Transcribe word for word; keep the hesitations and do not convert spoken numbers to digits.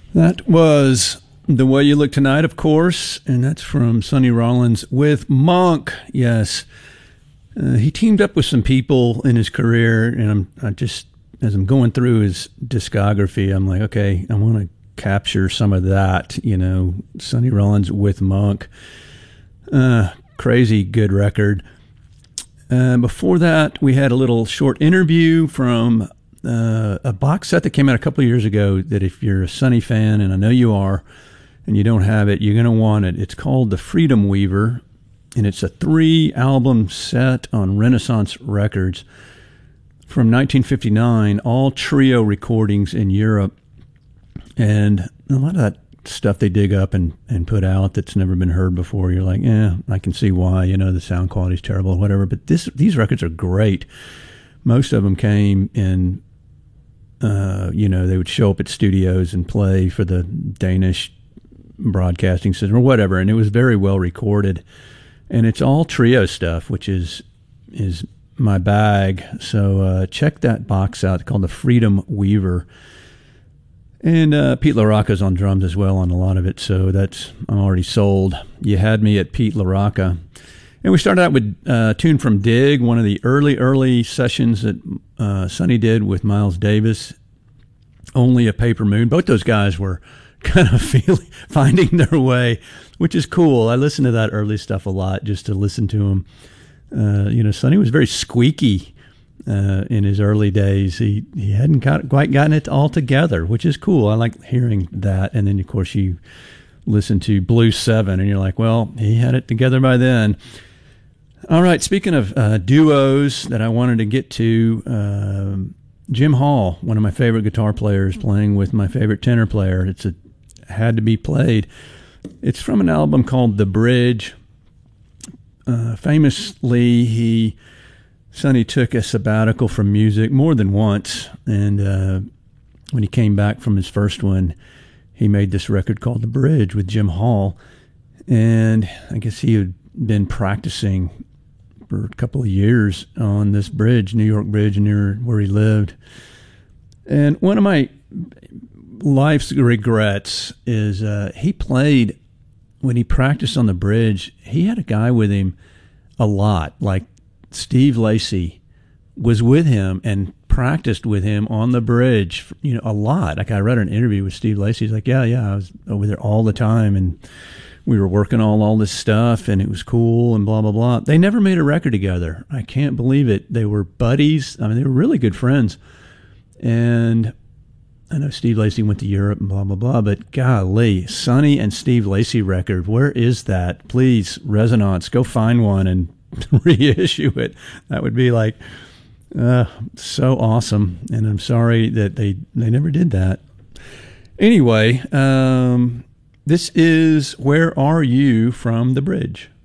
That was The Way You Look Tonight, of course, and that's from Sonny Rollins with Monk. Yes, uh, he teamed up with some people in his career, and I'm I just as I'm going through his discography, I'm like, okay, I want to capture some of that. You know, Sonny Rollins with Monk, uh, crazy good record. Uh, before that, we had a little short interview from uh, a box set that came out a couple of years ago that if you're a Sonny fan, and I know you are, and you don't have it, you're going to want it. It's called The Freedom Weaver, and it's a three-album set on Renaissance Records from nineteen fifty-nine, all trio recordings in Europe. And a lot of that stuff they dig up and, and put out that's never been heard before. You're like, yeah, I can see why. You know, the sound quality is terrible or whatever. But this these records are great. Most of them came in, uh, you know, they would show up at studios and play for the Danish broadcasting system or whatever, and it was very well recorded. And it's all trio stuff, which is is my bag. So uh, check that box out. It's called The Freedom Weaver. And uh, Pete LaRocca's on drums as well on a lot of it, so that's I'm already sold. You had me at Pete LaRocca. And we started out with uh, a tune from Dig, one of the early, early sessions that uh, Sonny did with Miles Davis, Only a Paper Moon. Both those guys were kind of feeling, finding their way, which is cool. I listen to that early stuff a lot just to listen to him. Uh, you know, Sonny was very squeaky uh, in his early days. He he hadn't got, quite gotten it all together, which is cool. I like hearing that. And then, of course, you listen to Blue Seven, and you're like, well, he had it together by then. All right, speaking of uh, duos that I wanted to get to, um, Jim Hall, one of my favorite guitar players, playing with my favorite tenor player. It's a had to be played. It's from an album called The Bridge. Uh, famously, he Sonny took a sabbatical from music more than once, and uh, when he came back from his first one, he made this record called The Bridge with Jim Hall, and I guess he had been practicing for a couple of years on this bridge, New York Bridge, near where he lived. And one of my life's regrets is uh, he played, when he practiced on the bridge, he had a guy with him a lot, like Steve Lacy was with him and practiced with him on the bridge, you know, a lot. Like I read an interview with Steve Lacy. He's like, yeah, yeah, I was over there all the time, and we were working on all this stuff, and it was cool, and blah, blah, blah. They never made a record together. I can't believe it. They were buddies. I mean, they were really good friends. And I know Steve Lacy went to Europe and blah, blah, blah, but golly, Sonny and Steve Lacy record, where is that? Please, Resonance, go find one and reissue it. That would be like uh, so awesome. And I'm sorry that they, they never did that. Anyway, um... this is Where Are You from The Bridge.